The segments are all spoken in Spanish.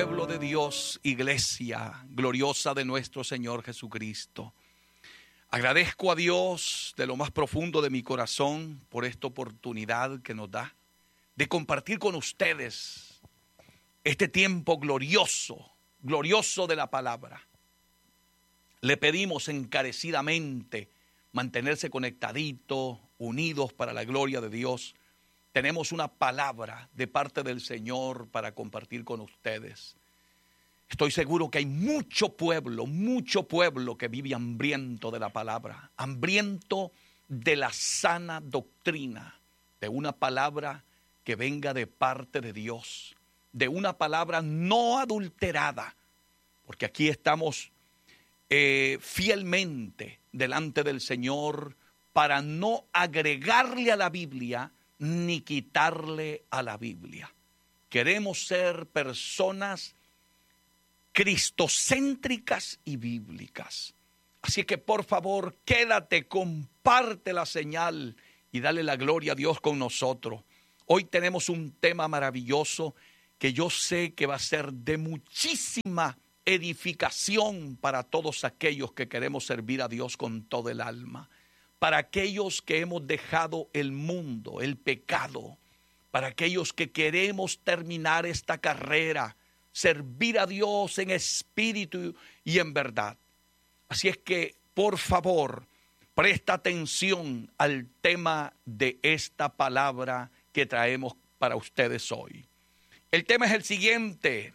pueblo de Dios, iglesia gloriosa de nuestro Señor Jesucristo. Agradezco a Dios de lo más profundo de mi corazón por esta oportunidad que nos da de compartir con ustedes este tiempo glorioso de la palabra. Le pedimos encarecidamente mantenerse conectaditos, unidos para la gloria de Dios. Tenemos una palabra de parte del Señor para compartir con ustedes. Estoy seguro que hay mucho pueblo que vive hambriento de la palabra, hambriento de la sana doctrina, de una palabra que venga de parte de Dios, de una palabra no adulterada, porque aquí estamos fielmente delante del Señor para no agregarle a la Biblia ni quitarle a la Biblia. Queremos ser personas cristocéntricas y bíblicas. Así que por favor, quédate, comparte la señal y dale la gloria a Dios con nosotros. Hoy tenemos un tema maravilloso que yo sé que va a ser de muchísima edificación para todos aquellos que queremos servir a Dios con todo el alma. Para aquellos que hemos dejado el mundo, el pecado, para aquellos que queremos terminar esta carrera, servir a Dios en espíritu y en verdad. Así es que, por favor, presta atención al tema de esta palabra que traemos para ustedes hoy. El tema es el siguiente: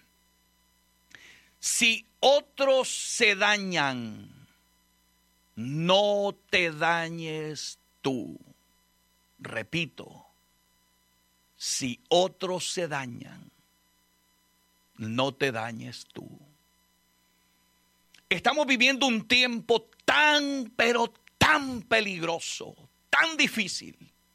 si otros se dañan, no te dañes tú. Repito, si otros se dañan, no te dañes tú. Estamos viviendo un tiempo tan, pero tan peligroso, tan difícil,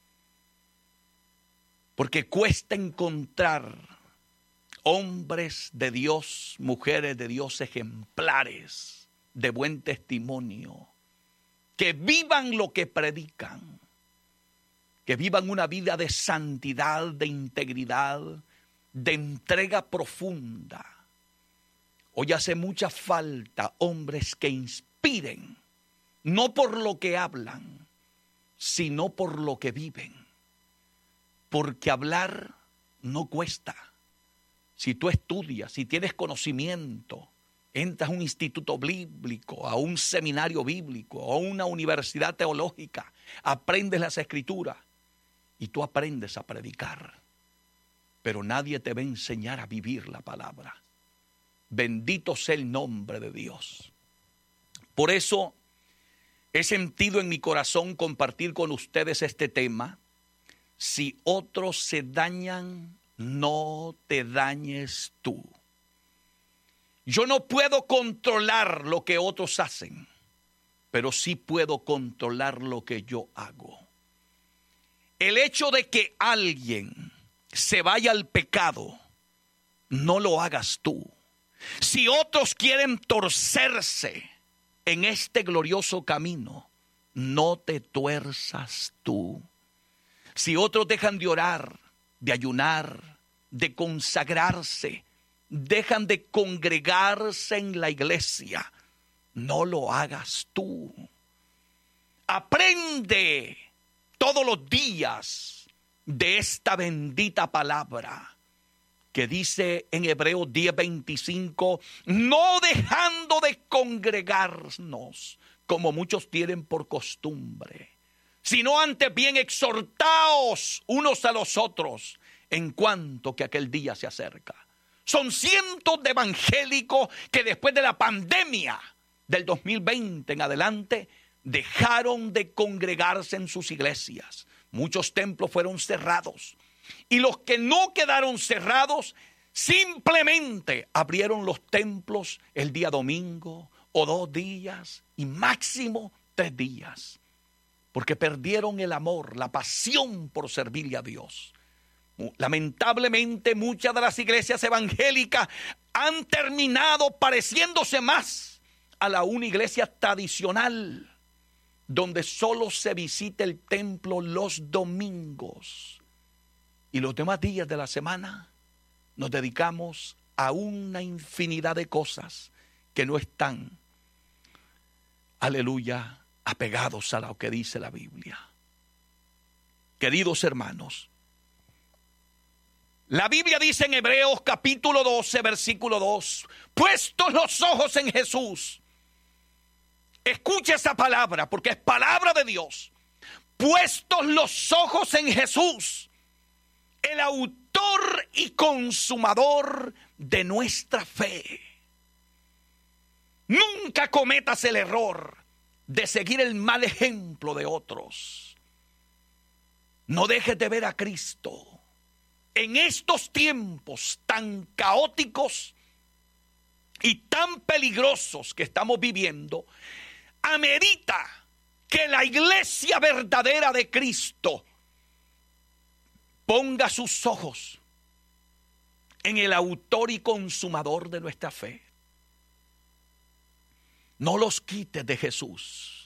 porque cuesta encontrar hombres de Dios, mujeres de Dios ejemplares, de buen testimonio, que vivan lo que predican, que vivan una vida de santidad, de integridad, de entrega profunda. Hoy hace mucha falta hombres que inspiren, no por lo que hablan, sino por lo que viven. Porque hablar no cuesta. Si tú estudias, si tienes conocimiento, entras a un instituto bíblico, a un seminario bíblico, a una universidad teológica, aprendes las escrituras y tú aprendes a predicar. Pero nadie te va a enseñar a vivir la palabra. Bendito sea el nombre de Dios. Por eso he sentido en mi corazón compartir con ustedes este tema. Si otros se dañan, no te dañes tú. Yo no puedo controlar lo que otros hacen, pero sí puedo controlar lo que yo hago. El hecho de que alguien se vaya al pecado, no lo hagas tú. Si otros quieren torcerse en este glorioso camino, no te tuerzas tú. Si otros dejan de orar, de ayunar, de consagrarse, dejan de congregarse en la iglesia, no lo hagas tú. Aprende todos los días de esta bendita palabra que dice en Hebreos 10:25, no dejando de congregarnos como muchos tienen por costumbre, sino antes bien exhortaos unos a los otros en cuanto que aquel día se acerca. Son cientos de evangélicos que después de la pandemia del 2020 en adelante dejaron de congregarse en sus iglesias. Muchos templos fueron cerrados. Y los que no quedaron cerrados simplemente abrieron los templos el día domingo o 2 días y máximo 3 días. Porque perdieron el amor, la pasión por servirle a Dios. Lamentablemente muchas de las iglesias evangélicas han terminado pareciéndose más a una iglesia tradicional, donde solo se visita el templo los domingos y los demás días de la semana nos dedicamos a una infinidad de cosas que no están, aleluya, apegados a lo que dice la Biblia. Queridos hermanos, la Biblia dice en Hebreos capítulo 12, versículo 2, puestos los ojos en Jesús. Escucha esa palabra porque es palabra de Dios. Puestos los ojos en Jesús, el autor y consumador de nuestra fe. Nunca cometas el error de seguir el mal ejemplo de otros. No dejes de ver a Cristo. En estos tiempos tan caóticos y tan peligrosos que estamos viviendo, amerita que la iglesia verdadera de Cristo ponga sus ojos en el autor y consumador de nuestra fe. No los quites de Jesús.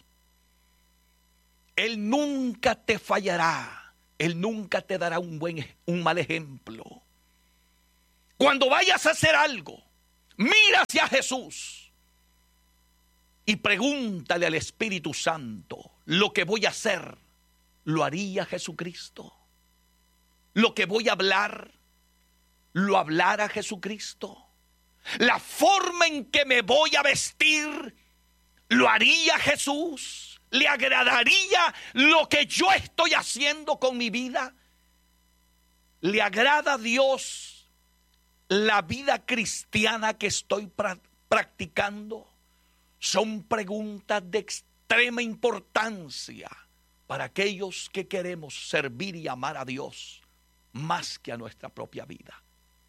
Él nunca te fallará. Él nunca te dará un mal ejemplo. Cuando vayas a hacer algo, mira hacia Jesús y pregúntale al Espíritu Santo, lo que voy a hacer, ¿lo haría Jesucristo? Lo que voy a hablar, ¿lo hablara Jesucristo? La forma en que me voy a vestir, ¿lo haría Jesús? ¿Le agradaría lo que yo estoy haciendo con mi vida? ¿Le agrada a Dios la vida cristiana que estoy practicando? Son preguntas de extrema importancia para aquellos que queremos servir y amar a Dios más que a nuestra propia vida.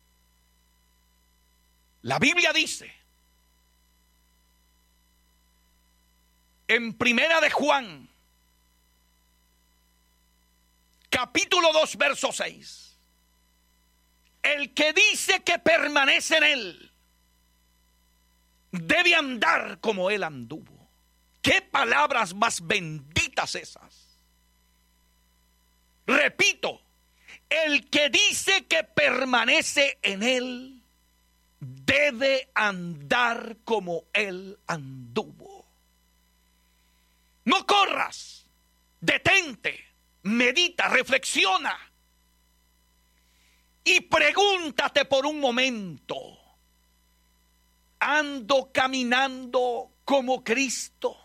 La Biblia dice en Primera de Juan, capítulo 2, verso 6, el que dice que permanece en él debe andar como él anduvo. ¿Qué palabras más benditas esas? Repito, el que dice que permanece en él debe andar como él anduvo. No corras, detente, medita, reflexiona y pregúntate por un momento, ¿ando caminando como Cristo?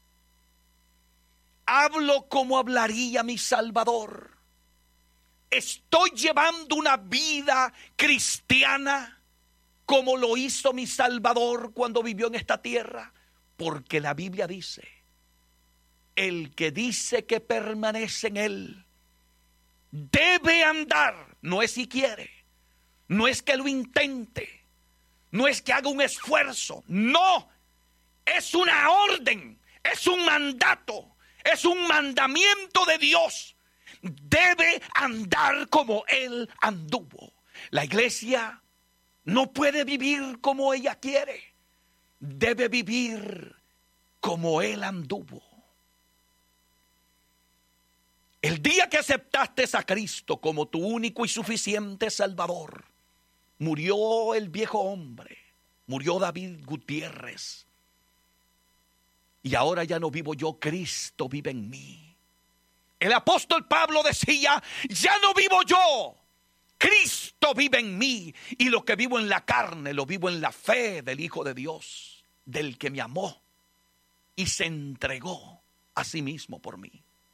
¿Hablo como hablaría mi Salvador? ¿Estoy llevando una vida cristiana como lo hizo mi Salvador cuando vivió en esta tierra? Porque la Biblia dice, el que dice que permanece en él debe andar, no es si quiere, no es que lo intente, no es que haga un esfuerzo, no, es una orden, es un mandato, es un mandamiento de Dios. Debe andar como él anduvo. La iglesia no puede vivir como ella quiere, debe vivir como él anduvo. El día que aceptaste a Cristo como tu único y suficiente Salvador, murió el viejo hombre, murió David Gutiérrez. Y ahora ya no vivo yo, Cristo vive en mí. El apóstol Pablo decía, ya no vivo yo, Cristo vive en mí. Y lo que vivo en la carne, lo vivo en la fe del Hijo de Dios, del que me amó y se entregó a sí mismo por mí.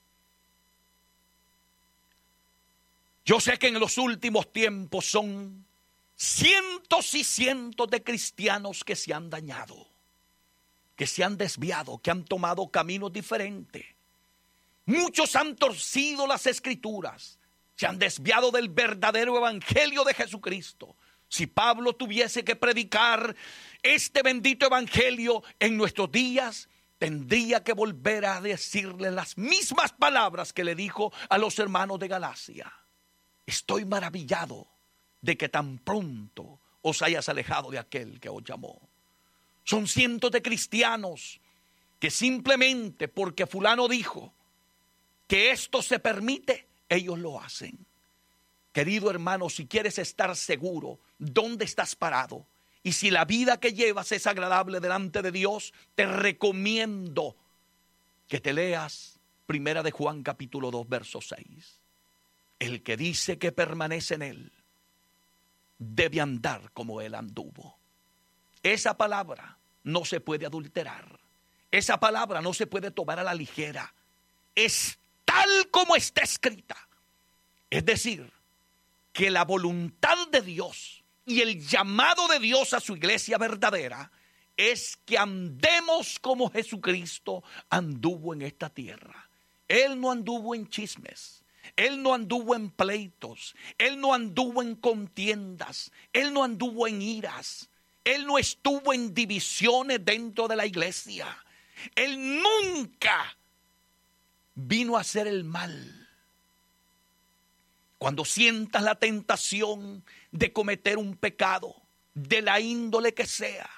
Yo sé que en los últimos tiempos son cientos y cientos de cristianos que se han dañado, que se han desviado, que han tomado caminos diferentes. Muchos han torcido las escrituras, se han desviado del verdadero evangelio de Jesucristo. Si Pablo tuviese que predicar este bendito evangelio en nuestros días, tendría que volver a decirle las mismas palabras que le dijo a los hermanos de Galacia. Estoy maravillado de que tan pronto os hayas alejado de aquel que os llamó. Son cientos de cristianos que simplemente porque fulano dijo que esto se permite, ellos lo hacen. Querido hermano, si quieres estar seguro dónde estás parado y si la vida que llevas es agradable delante de Dios, te recomiendo que te leas Primera de Juan capítulo 2, verso 6. El que dice que permanece en Él debe andar como Él anduvo. Esa palabra no se puede adulterar. Esa palabra no se puede tomar a la ligera. Es tal como está escrita. Es decir, que la voluntad de Dios y el llamado de Dios a su iglesia verdadera es que andemos como Jesucristo anduvo en esta tierra. Él no anduvo en chismes. Él no anduvo en pleitos. Él no anduvo en contiendas. Él no anduvo en iras. Él no estuvo en divisiones dentro de la iglesia. Él nunca vino a hacer el mal. Cuando sientas la tentación de cometer un pecado, de la índole que sea,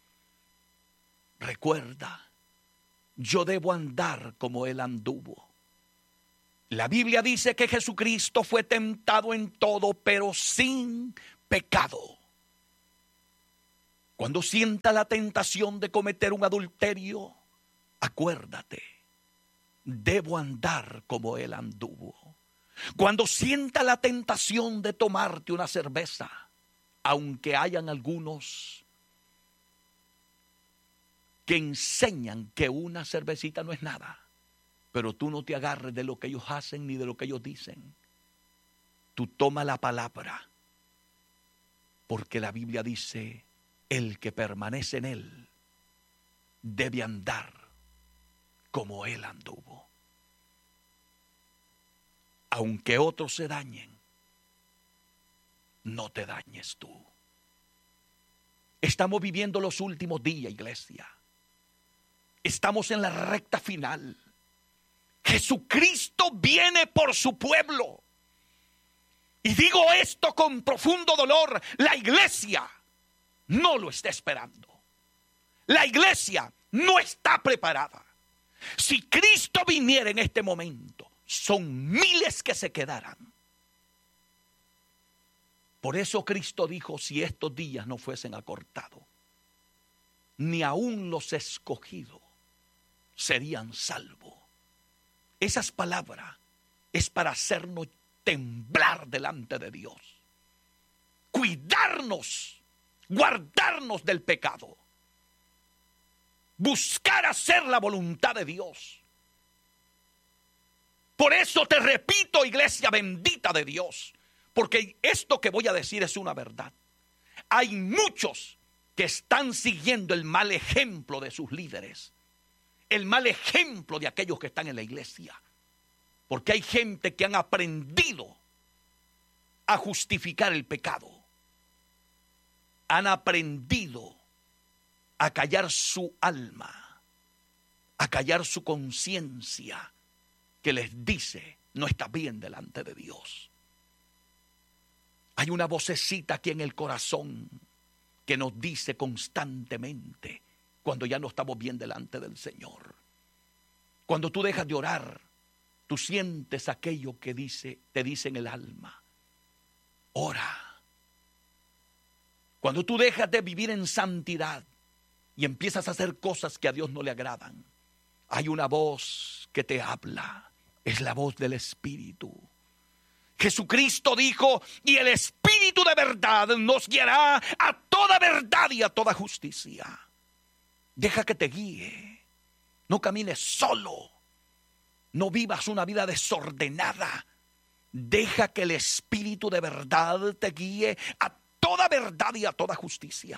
recuerda, yo debo andar como Él anduvo. La Biblia dice que Jesucristo fue tentado en todo, pero sin pecado. Cuando sienta la tentación de cometer un adulterio, acuérdate, debo andar como Él anduvo. Cuando sienta la tentación de tomarte una cerveza, aunque hayan algunos que enseñan que una cervecita no es nada, pero tú no te agarres de lo que ellos hacen ni de lo que ellos dicen. Tú toma la palabra, porque la Biblia dice, el que permanece en Él debe andar como Él anduvo. Aunque otros se dañen, no te dañes tú. Estamos viviendo los últimos días, iglesia. Estamos en la recta final. Jesucristo viene por su pueblo. Y digo esto con profundo dolor. La iglesia no lo está esperando. La iglesia no está preparada. Si Cristo viniera en este momento, son miles que se quedarán. Por eso Cristo dijo, si estos días no fuesen acortados, ni aun los escogidos serían salvos. Esas palabras es para hacernos temblar delante de Dios. Cuidarnos, guardarnos del pecado. Buscar hacer la voluntad de Dios. Por eso te repito, iglesia bendita de Dios, porque esto que voy a decir es una verdad. Hay muchos que están siguiendo el mal ejemplo de sus líderes, el mal ejemplo de aquellos que están en la iglesia, porque hay gente que han aprendido a justificar el pecado, han aprendido a callar su alma, a callar su conciencia, que les dice, no está bien delante de Dios. Hay una vocecita aquí en el corazón que nos dice constantemente cuando ya no estamos bien delante del Señor. Cuando tú dejas de orar, tú sientes aquello que te dice en el alma, ora. Cuando tú dejas de vivir en santidad y empiezas a hacer cosas que a Dios no le agradan, hay una voz que te habla. Es la voz del Espíritu. Jesucristo dijo, y el Espíritu de verdad nos guiará a toda verdad y a toda justicia. Deja que te guíe. No camines solo. No vivas una vida desordenada. Deja que el Espíritu de verdad te guíe a toda verdad y a toda justicia.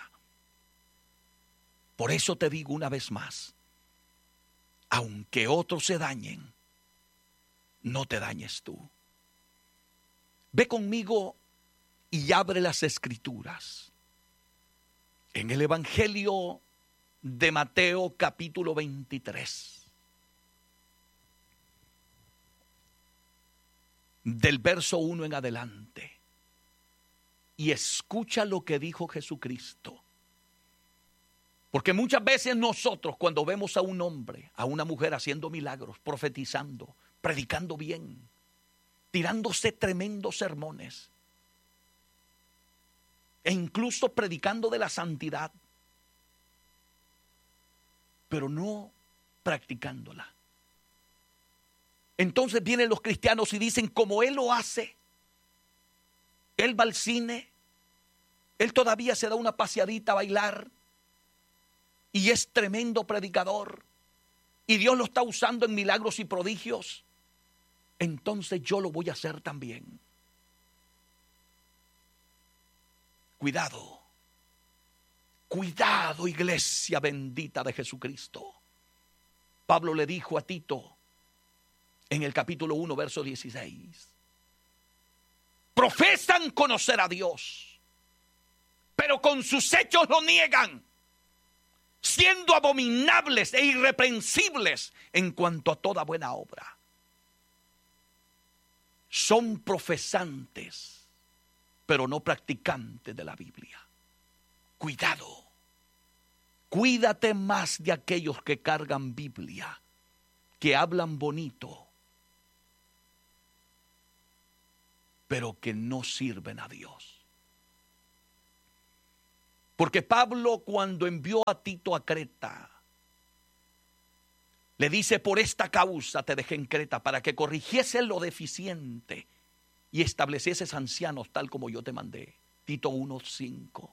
Por eso te digo una vez más, aunque otros se dañen, no te dañes tú. Ve conmigo y abre las Escrituras. En el Evangelio de Mateo capítulo 23. Del verso 1 en adelante. Y escucha lo que dijo Jesucristo. Porque muchas veces nosotros cuando vemos a un hombre, a una mujer haciendo milagros, profetizando, predicando bien, tirándose tremendos sermones, e incluso predicando de la santidad, pero no practicándola. Entonces vienen los cristianos y dicen, como él lo hace, él va al cine, él todavía se da una paseadita a bailar y es tremendo predicador y Dios lo está usando en milagros y prodigios, entonces yo lo voy a hacer también. Cuidado, cuidado, iglesia bendita de Jesucristo. Pablo le dijo a Tito en el capítulo 1, verso 16, profesan conocer a Dios, pero con sus hechos lo niegan, siendo abominables e irreprensibles en cuanto a toda buena obra. Son profesantes, pero no practicantes de la Biblia. Cuidado, cuídate más de aquellos que cargan Biblia, que hablan bonito, pero que no sirven a Dios. Porque Pablo, cuando envió a Tito a Creta, le dice, por esta causa te dejé en Creta, para que corrigiese lo deficiente y establecieses ancianos tal como yo te mandé. Tito 1:5.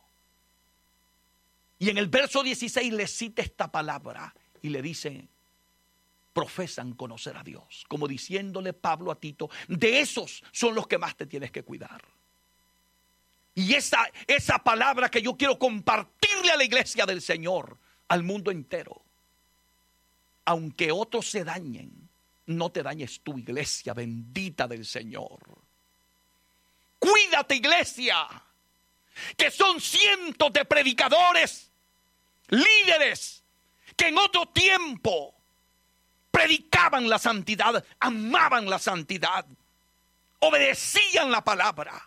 Y en el verso 16 le cita esta palabra y le dice, profesan conocer a Dios, como diciéndole Pablo a Tito, de esos son los que más te tienes que cuidar. Y esa palabra que yo quiero compartirle a la iglesia del Señor, al mundo entero. Aunque otros se dañen, no te dañes tú, iglesia bendita del Señor. Cuídate, iglesia, que son cientos de predicadores, líderes, que en otro tiempo predicaban la santidad, amaban la santidad, obedecían la palabra,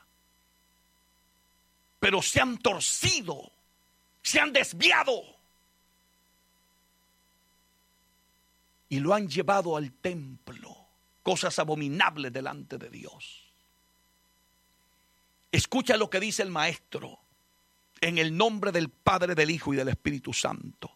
pero se han torcido, se han desviado y lo han llevado al templo, cosas abominables delante de Dios. Escucha lo que dice el maestro en el nombre del Padre, del Hijo y del Espíritu Santo.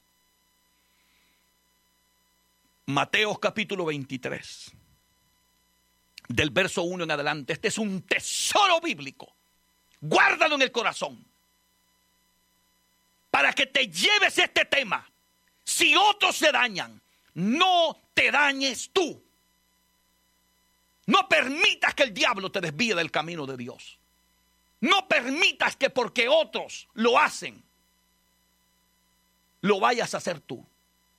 Mateo capítulo 23, del verso 1 en adelante. Este es un tesoro bíblico. Guárdalo en el corazón para que te lleves este tema. Si otros se dañan, no te dañes tú. No permitas que el diablo te desvíe del camino de Dios. No permitas que porque otros lo hacen, lo vayas a hacer tú.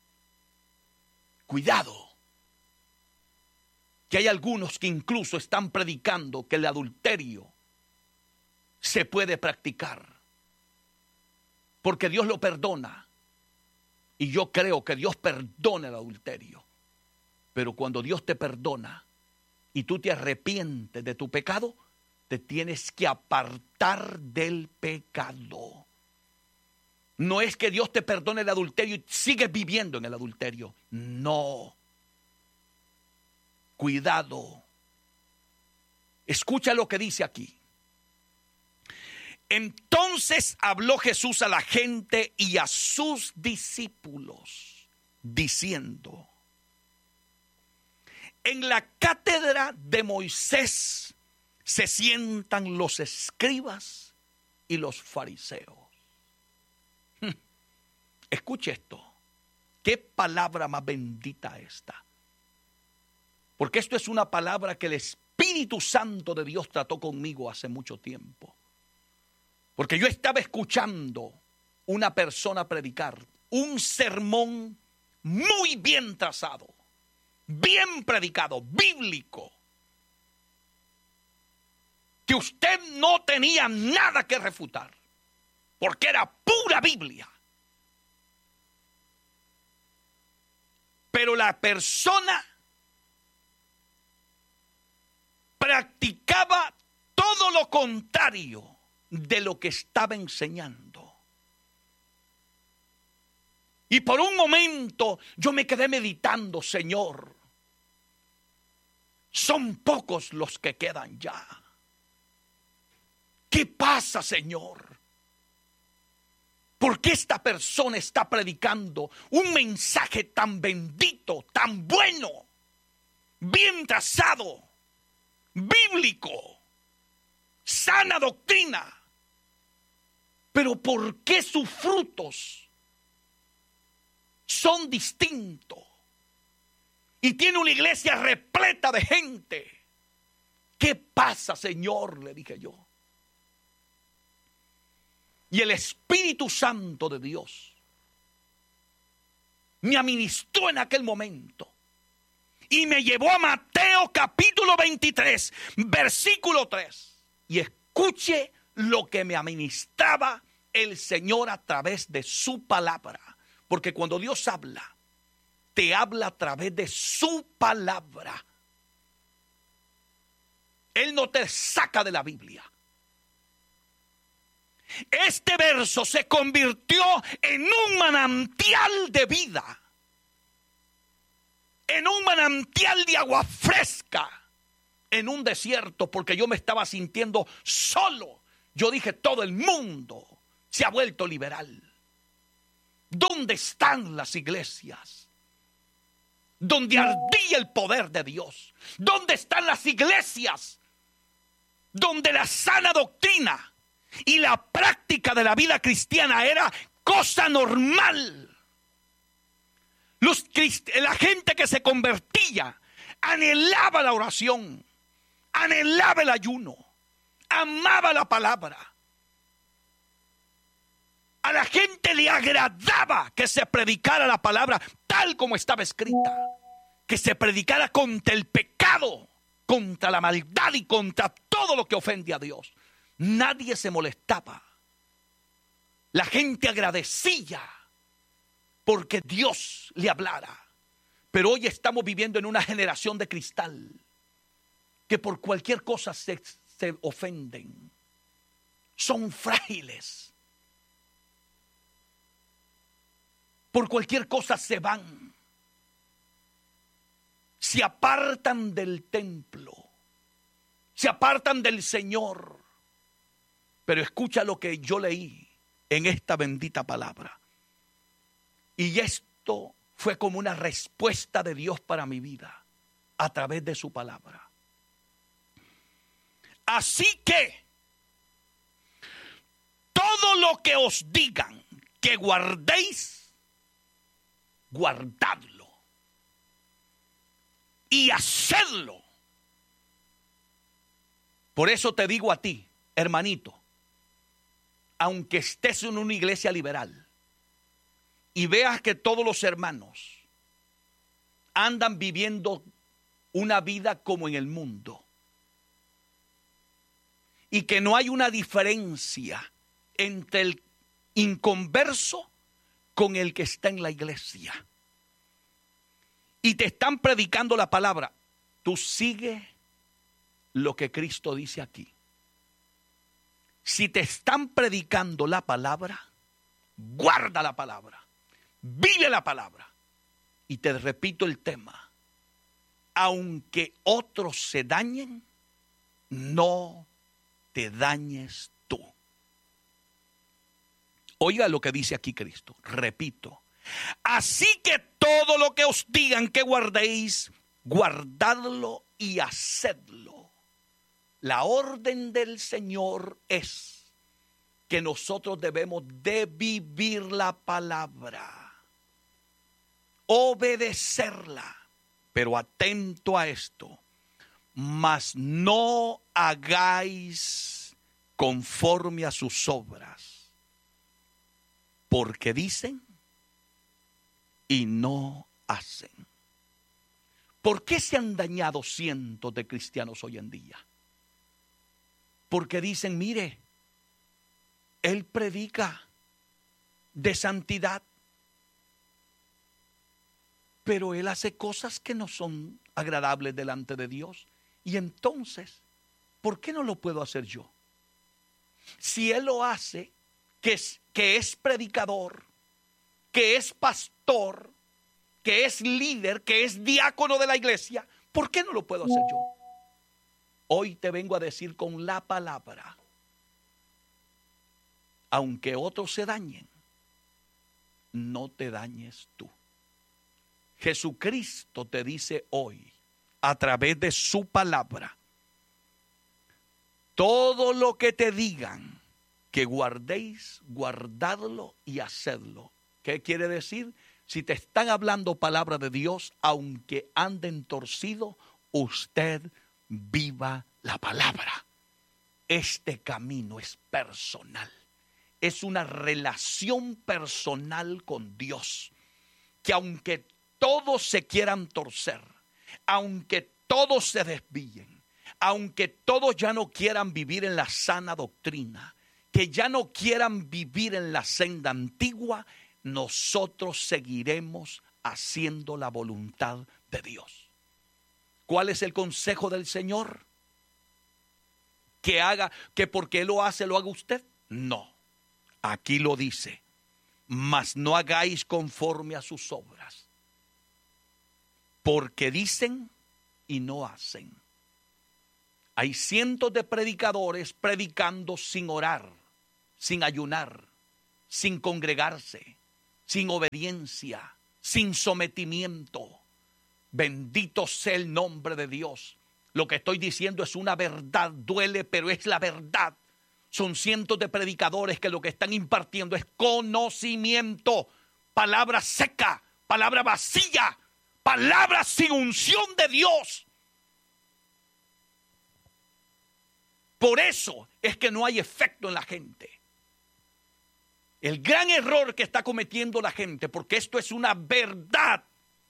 Cuidado, que hay algunos que incluso están predicando que el adulterio se puede practicar, porque Dios lo perdona. Y yo creo que Dios perdona el adulterio. Pero cuando Dios te perdona y tú te arrepientes de tu pecado, te tienes que apartar del pecado. No es que Dios te perdone el adulterio y sigues viviendo en el adulterio. No. Cuidado. Escucha lo que dice aquí. Entonces habló Jesús a la gente y a sus discípulos, diciendo: en la cátedra de Moisés se sientan los escribas y los fariseos. Escuche esto. Qué palabra más bendita esta. Porque esto es una palabra que el Espíritu Santo de Dios trató conmigo hace mucho tiempo. Porque yo estaba escuchando una persona predicar un sermón muy bien trazado, bien predicado, bíblico, que usted no tenía nada que refutar, porque era pura Biblia. Pero la persona practicaba todo lo contrario de lo que estaba enseñando. Y por un momento yo me quedé meditando: Señor, son pocos los que quedan ya. ¿Qué pasa, Señor? qué esta persona está predicando un mensaje tan bendito, tan bueno, bien trazado, bíblico, sana doctrina? Pero ¿por qué sus frutos son distintos? Y tiene una iglesia repleta de gente. ¿Qué pasa, Señor?, le dije yo. Y el Espíritu Santo de Dios me administró en aquel momento y me llevó a Mateo capítulo 23, versículo 3. Y escuche lo que me administraba el Señor a través de su palabra. Porque cuando Dios habla, te habla a través de su palabra. Él no te saca de la Biblia. Este verso se convirtió en un manantial de vida, en un manantial de agua fresca, en un desierto, porque yo me estaba sintiendo solo. Yo dije, todo el mundo se ha vuelto liberal. ¿Dónde están las iglesias donde ardía el poder de Dios? ¿Dónde están las iglesias donde la sana doctrina y la práctica de la vida cristiana era cosa normal? La gente que se convertía anhelaba la oración, anhelaba el ayuno, amaba la palabra. A la gente le agradaba que se predicara la palabra tal como estaba escrita, que se predicara contra el pecado, contra la maldad y contra todo lo que ofende a Dios. Nadie se molestaba. La gente agradecía porque Dios le hablara. Pero hoy estamos viviendo en una generación de cristal que por cualquier cosa se ofenden. Son frágiles. Por cualquier cosa se van. Se apartan del templo. Se apartan del Señor. Pero escucha lo que yo leí en esta bendita palabra. Y esto fue como una respuesta de Dios para mi vida a través de su palabra. Así que todo lo que os digan que guardéis, guardadlo y hacedlo. Por eso te digo a ti, hermanito, aunque estés en una iglesia liberal y veas que todos los hermanos andan viviendo una vida como en el mundo y que no hay una diferencia entre el inconverso con el que está en la iglesia y te están predicando la palabra, tú sigue lo que Cristo dice aquí. Si te están predicando la palabra, guarda la palabra, vive la palabra. Y te repito el tema, aunque otros se dañen, no te dañes tú. Oiga lo que dice aquí Cristo, repito. Así que todo lo que os digan que guardéis, guardadlo y hacedlo. La orden del Señor es que nosotros debemos de vivir la palabra, obedecerla, pero atento a esto, mas no hagáis conforme a sus obras, porque dicen y no hacen. ¿Por qué se han dañado cientos de cristianos hoy en día? Porque dicen, mire, él predica de santidad, pero él hace cosas que no son agradables delante de Dios. Y entonces, ¿por qué no lo puedo hacer yo? Si él lo hace, que es predicador, que es pastor, que es líder, que es diácono de la iglesia, ¿por qué no lo puedo hacer yo? Hoy te vengo a decir con la palabra, aunque otros se dañen, no te dañes tú. Jesucristo te dice hoy, a través de su palabra, todo lo que te digan que guardéis, guardadlo y hacedlo. ¿Qué quiere decir? Si te están hablando palabra de Dios, aunque anden torcido, usted viva la palabra. Este camino es personal. Es una relación personal con Dios. Que aunque todos se quieran torcer, aunque todos se desvíen, aunque todos ya no quieran vivir en la sana doctrina, que ya no quieran vivir en la senda antigua, nosotros seguiremos haciendo la voluntad de Dios. ¿Cuál es el consejo del Señor? Que haga, que porque Él lo hace, lo haga usted. No, aquí lo dice, mas no hagáis conforme a sus obras, porque dicen y no hacen. Hay cientos de predicadores predicando sin orar, sin ayunar, sin congregarse, sin obediencia, sin sometimiento. Bendito sea el nombre de Dios. Lo que estoy diciendo es una verdad, duele, pero es la verdad. Son cientos de predicadores que lo que están impartiendo es conocimiento, palabra seca, palabra vacía, palabra sin unción de Dios. Por eso es que no hay efecto en la gente. El gran error que está cometiendo la gente, porque esto es una verdad.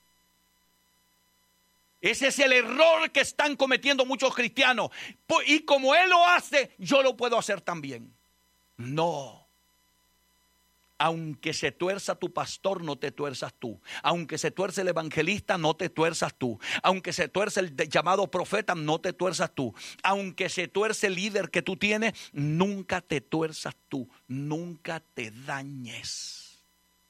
Ese es el error que están cometiendo muchos cristianos. Y como Él lo hace, yo lo puedo hacer también. No. Aunque se tuerza tu pastor, no te tuerzas tú. Aunque se tuerce el evangelista, no te tuerzas tú. Aunque se tuerce el llamado profeta, no te tuerzas tú. Aunque se tuerce el líder que tú tienes, nunca te tuerzas tú. Nunca te dañes.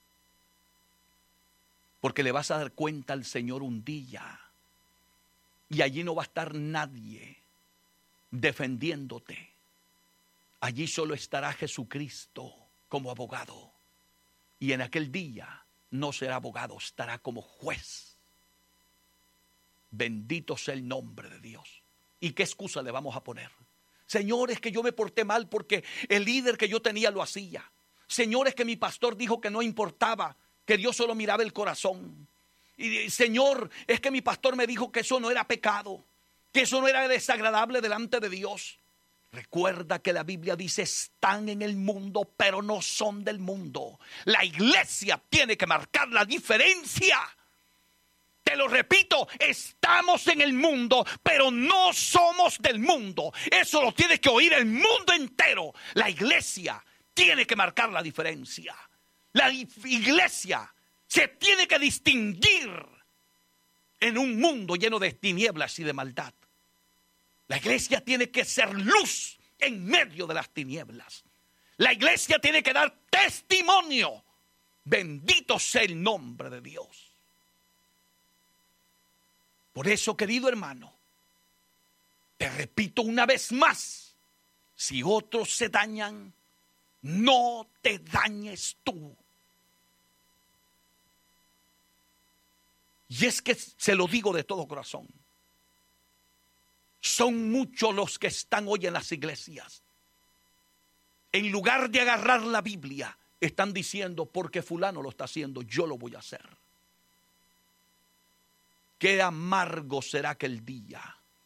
Porque le vas a dar cuenta al Señor un día. Y allí no va a estar nadie defendiéndote. Allí solo estará Jesucristo como abogado. Y en aquel día no será abogado, estará como juez. Bendito sea el nombre de Dios. ¿Y qué excusa le vamos a poner? Señor, es que yo me porté mal porque el líder que yo tenía lo hacía. Señor, es que mi pastor dijo que no importaba, que Dios solo miraba el corazón. Y Señor, es que mi pastor me dijo que eso no era pecado, que eso no era desagradable delante de Dios. Recuerda que la Biblia dice, están en el mundo, pero no son del mundo. La iglesia tiene que marcar la diferencia. Te lo repito, estamos en el mundo, pero no somos del mundo. Eso lo tiene que oír el mundo entero. La iglesia tiene que marcar la diferencia. La iglesia se tiene que distinguir en un mundo lleno de tinieblas y de maldad. La iglesia tiene que ser luz en medio de las tinieblas. La iglesia tiene que dar testimonio. Bendito sea el nombre de Dios. Por eso, querido hermano, te repito una vez más, si otros se dañan, no te dañes tú. Y es que se lo digo de todo corazón. Son muchos los que están hoy en las iglesias. En lugar de agarrar la Biblia, están diciendo, porque fulano lo está haciendo, yo lo voy a hacer. Qué amargo será aquel día.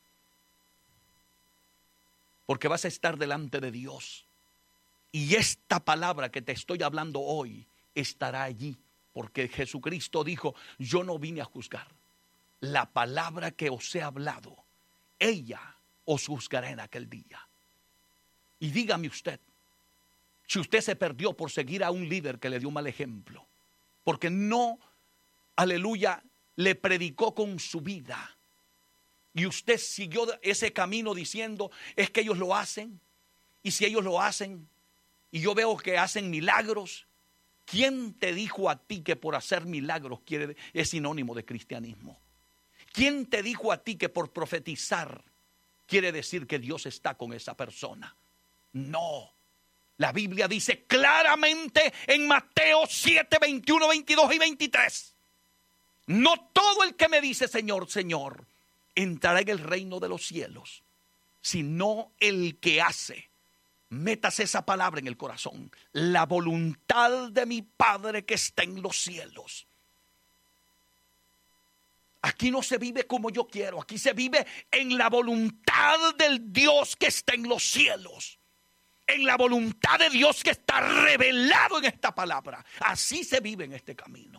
Porque vas a estar delante de Dios. Y esta palabra que te estoy hablando hoy estará allí. Porque Jesucristo dijo, yo no vine a juzgar. La palabra que os he hablado, ella os juzgará en aquel día. Y dígame usted, si usted se perdió por seguir a un líder que le dio un mal ejemplo, porque no, aleluya, le predicó con su vida, y usted siguió ese camino diciendo, es que ellos lo hacen, y si ellos lo hacen, y yo veo que hacen milagros, ¿quién te dijo a ti que por hacer milagros es sinónimo de cristianismo? ¿Quién te dijo a ti que por profetizar quiere decir que Dios está con esa persona? No. La Biblia dice claramente en Mateo 7, 21, 22 y 23. No todo el que me dice Señor, Señor, entrará en el reino de los cielos, sino el que hace. Métase esa palabra en el corazón. La voluntad de mi Padre que está en los cielos. Aquí no se vive como yo quiero. Aquí se vive en la voluntad del Dios que está en los cielos. En la voluntad de Dios que está revelado en esta palabra. Así se vive en este camino.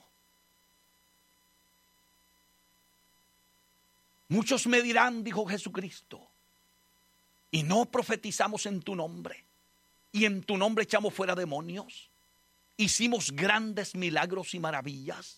Muchos me dirán, dijo Jesucristo, y no profetizamos en tu nombre, y en tu nombre echamos fuera demonios, hicimos grandes milagros y maravillas.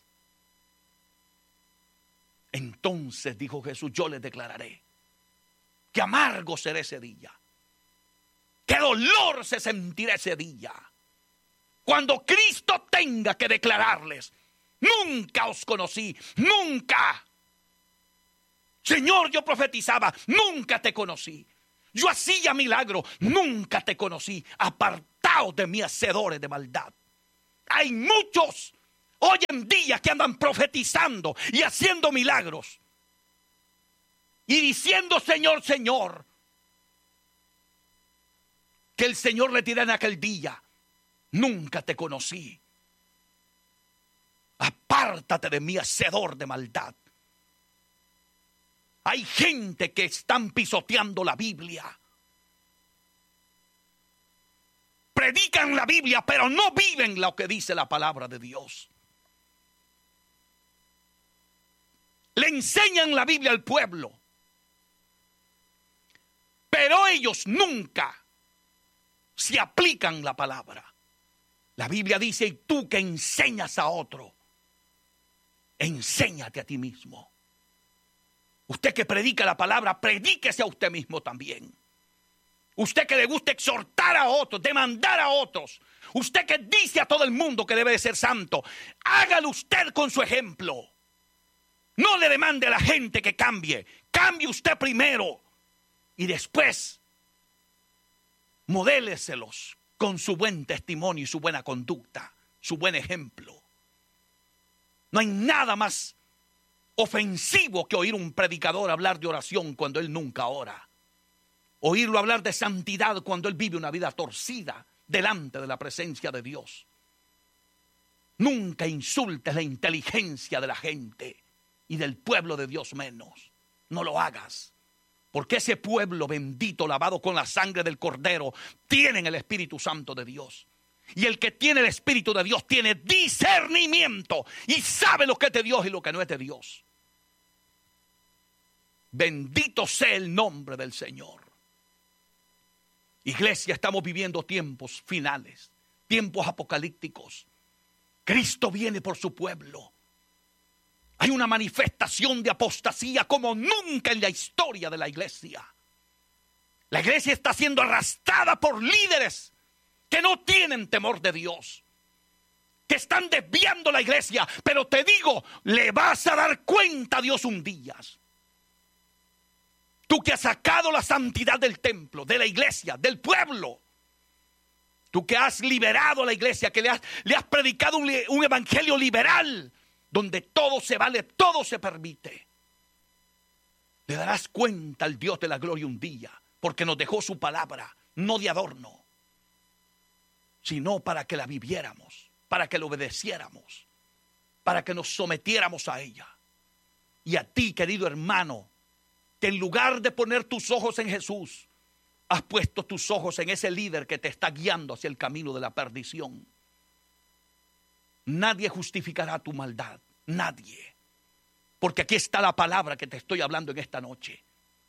Entonces, dijo Jesús, yo les declararé que amargo será ese día, que dolor se sentirá ese día, cuando Cristo tenga que declararles, nunca os conocí, nunca. Señor, yo profetizaba, nunca te conocí. Yo hacía milagro, nunca te conocí. Apartaos de mí, hacedores de maldad. Hay muchos hoy en día que andan profetizando y haciendo milagros. Y diciendo, Señor, Señor. Que el Señor le dirá en aquel día, nunca te conocí. Apártate de mí, hacedor de maldad. Hay gente que están pisoteando la Biblia. Predican la Biblia, pero no viven lo que dice la palabra de Dios. Le enseñan la Biblia al pueblo, pero ellos nunca se aplican la palabra. La Biblia dice, y tú que enseñas a otro, enséñate a ti mismo. Usted que predica la palabra, predíquese a usted mismo también. Usted que le gusta exhortar a otros, demandar a otros. Usted que dice a todo el mundo que debe de ser santo, hágalo usted con su ejemplo. No le demande a la gente que cambie. Cambie usted primero. Y después, modéleselos con su buen testimonio y su buena conducta, su buen ejemplo. No hay nada más ofensivo que oír un predicador hablar de oración cuando él nunca ora. Oírlo hablar de santidad cuando él vive una vida torcida delante de la presencia de Dios. Nunca insultes la inteligencia de la gente y del pueblo de Dios menos. No lo hagas. Porque ese pueblo bendito, lavado con la sangre del Cordero, tienen el Espíritu Santo de Dios. Y el que tiene el Espíritu de Dios tiene discernimiento y sabe lo que es de Dios y lo que no es de Dios. Bendito sea el nombre del Señor. Iglesia, estamos viviendo tiempos finales, tiempos apocalípticos. Cristo viene por su pueblo. Hay una manifestación de apostasía como nunca en la historia de la iglesia. La iglesia está siendo arrastrada por líderes que no tienen temor de Dios, que están desviando la iglesia. Pero te digo, le vas a dar cuenta a Dios un día. Tú que has sacado la santidad del templo, de la iglesia, del pueblo. Tú que has liberado a la iglesia, que le has predicado un evangelio liberal, donde todo se vale, todo se permite. Le darás cuenta al Dios de la gloria un día, porque nos dejó su palabra, no de adorno, sino para que la viviéramos, para que la obedeciéramos, para que nos sometiéramos a ella. Y a ti, querido hermano, que en lugar de poner tus ojos en Jesús, has puesto tus ojos en ese líder que te está guiando hacia el camino de la perdición. Nadie justificará tu maldad, nadie. Porque aquí está la palabra que te estoy hablando en esta noche.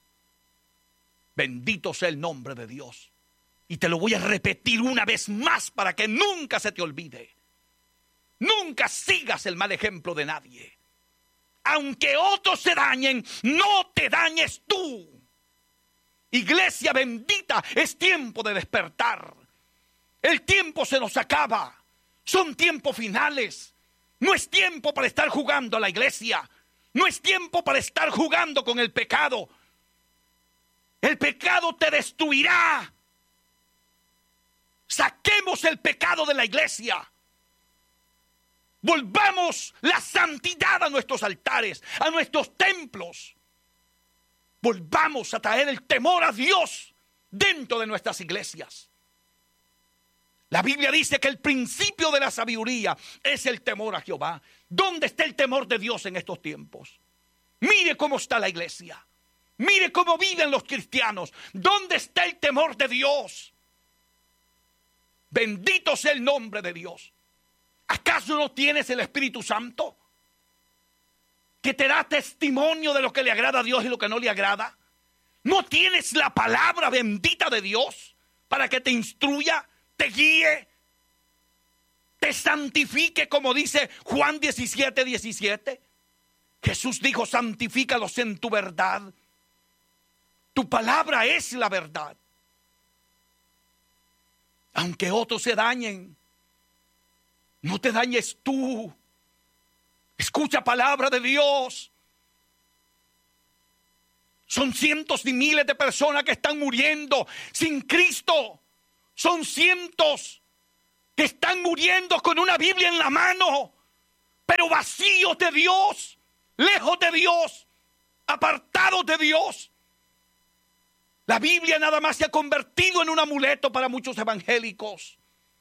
Bendito sea el nombre de Dios. Y te lo voy a repetir una vez más para que nunca se te olvide. Nunca sigas el mal ejemplo de nadie. Aunque otros se dañen, no te dañes tú. Iglesia bendita, es tiempo de despertar. El tiempo se nos acaba. Son tiempos finales. No es tiempo para estar jugando a la iglesia. No es tiempo para estar jugando con el pecado. El pecado te destruirá. Saquemos el pecado de la iglesia. Volvamos la santidad a nuestros altares, a nuestros templos. Volvamos a traer el temor a Dios dentro de nuestras iglesias. La Biblia dice que el principio de la sabiduría es el temor a Jehová. ¿Dónde está el temor de Dios en estos tiempos? Mire cómo está la iglesia. Mire cómo viven los cristianos. ¿Dónde está el temor de Dios? Bendito sea el nombre de Dios. ¿Acaso no tienes el Espíritu Santo que te da testimonio de lo que le agrada a Dios y lo que no le agrada? ¿No tienes la palabra bendita de Dios para que te instruya, te guíe, te santifique, como dice Juan 17:17? Jesús dijo: santifícalos en tu verdad. Tu palabra es la verdad. Aunque otros se dañen, no te dañes tú. Escucha palabra de Dios. Son cientos y miles de personas que están muriendo sin Cristo. Son cientos que están muriendo con una Biblia en la mano, pero vacíos de Dios, lejos de Dios, apartados de Dios. La Biblia nada más se ha convertido en un amuleto para muchos evangélicos.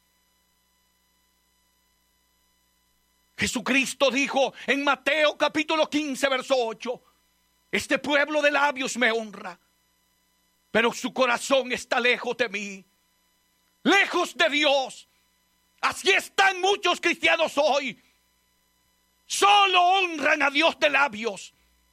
Jesucristo dijo en Mateo capítulo 15, verso 8: este pueblo de labios me honra, pero su corazón está lejos de mí, lejos de Dios. Así están muchos cristianos hoy. Solo honran a Dios de labios,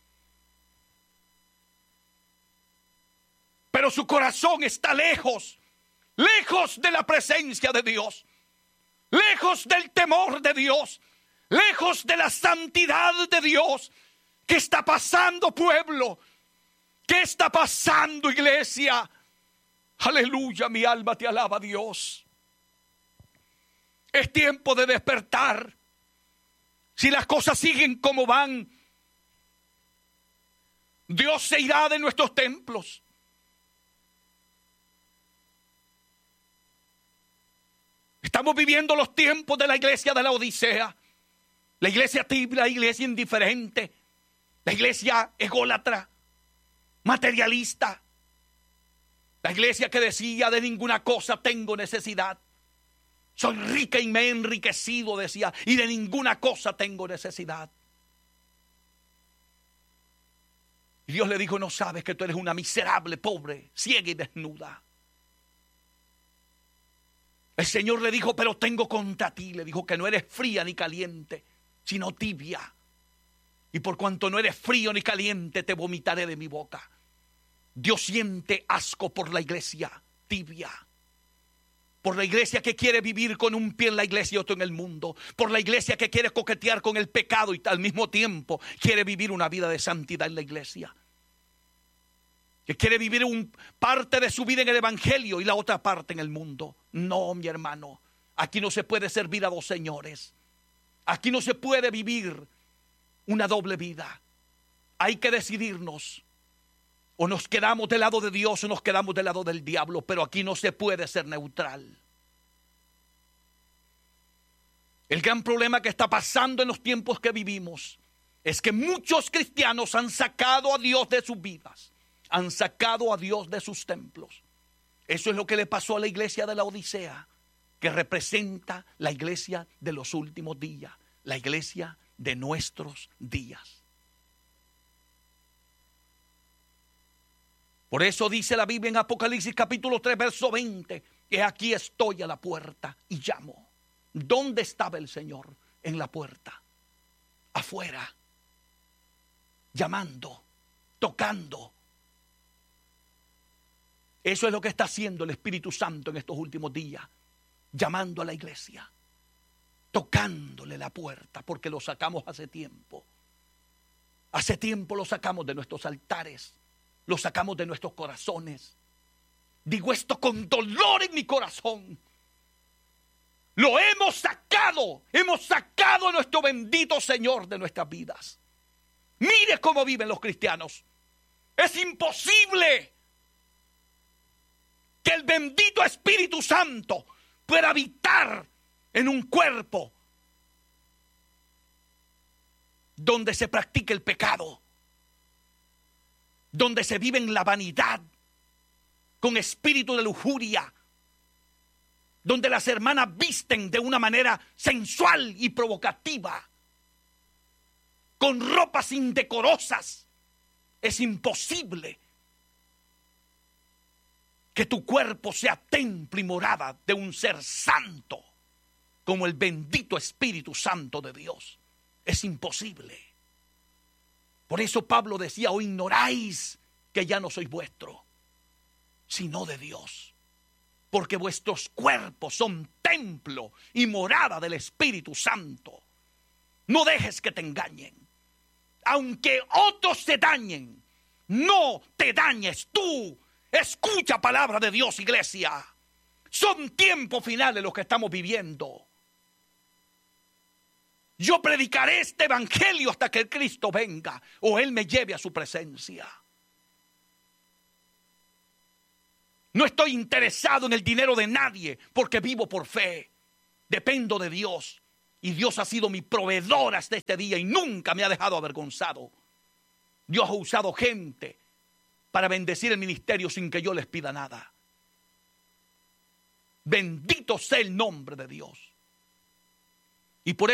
pero su corazón está lejos, lejos de la presencia de Dios, lejos del temor de Dios, lejos de la santidad de Dios. ¿Qué está pasando, pueblo? ¿Qué está pasando, iglesia? Aleluya, mi alma te alaba, Dios. Es tiempo de despertar. Si las cosas siguen como van, Dios se irá de nuestros templos. Estamos viviendo los tiempos de la iglesia de la Odisea. La iglesia tibia, la iglesia indiferente, la iglesia ególatra, materialista. La iglesia que decía: de ninguna cosa tengo necesidad. Soy rica y me he enriquecido, decía, y de ninguna cosa tengo necesidad. Y Dios le dijo: no sabes que tú eres una miserable, pobre, ciega y desnuda. El Señor le dijo: pero tengo contra ti. Le dijo que no eres fría ni caliente, sino tibia. Y por cuanto no eres frío ni caliente, te vomitaré de mi boca. Dios siente asco por la iglesia tibia, por la iglesia que quiere vivir con un pie en la iglesia y otro en el mundo, por la iglesia que quiere coquetear con el pecado y al mismo tiempo quiere vivir una vida de santidad en la iglesia, que quiere vivir parte de su vida en el evangelio y la otra parte en el mundo. No, mi hermano, aquí no se puede servir a dos señores. Aquí no se puede vivir una doble vida. Hay que decidirnos: o nos quedamos del lado de Dios o nos quedamos del lado del diablo. Pero aquí no se puede ser neutral. El gran problema que está pasando en los tiempos que vivimos es que muchos cristianos han sacado a Dios de sus vidas, han sacado a Dios de sus templos. Eso es lo que le pasó a la iglesia de la Odisea, que representa la iglesia de los últimos días, la iglesia de nuestros días. Por eso dice la Biblia en Apocalipsis capítulo 3, verso 20, que aquí estoy a la puerta y llamo. ¿Dónde estaba el Señor? En la puerta, afuera, llamando, tocando. Eso es lo que está haciendo el Espíritu Santo en estos últimos días, llamando a la iglesia, tocándole la puerta, porque lo sacamos hace tiempo. Hace tiempo lo sacamos de nuestros altares, lo sacamos de nuestros corazones. Digo esto con dolor en mi corazón. Lo hemos sacado a nuestro bendito Señor de nuestras vidas. Mire cómo viven los cristianos. Es imposible que el bendito Espíritu Santo pueda habitar en un cuerpo donde se practica el pecado, donde se vive en la vanidad, con espíritu de lujuria, donde las hermanas visten de una manera sensual y provocativa, con ropas indecorosas. Es imposible que tu cuerpo sea templo y morada de un ser santo, como el bendito Espíritu Santo de Dios. Es imposible. Por eso Pablo decía: o ignoráis que ya no sois vuestro, sino de Dios, porque vuestros cuerpos son templo y morada del Espíritu Santo. No dejes que te engañen. Aunque otros te dañen, no te dañes tú. Escucha palabra de Dios, iglesia. Son tiempos finales los que estamos viviendo. Yo predicaré este evangelio hasta que el Cristo venga o Él me lleve a su presencia. No estoy interesado en el dinero de nadie, porque vivo por fe. Dependo de Dios. Y Dios ha sido mi proveedor hasta este día y nunca me ha dejado avergonzado. Dios ha usado gente para bendecir el ministerio sin que yo les pida nada. Bendito sea el nombre de Dios. Y por